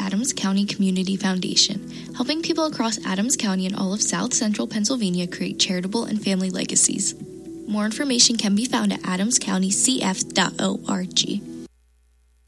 Adams County Community Foundation, helping people across Adams County and all of South Central Pennsylvania create charitable and family legacies. More information can be found at adamscountycf.org.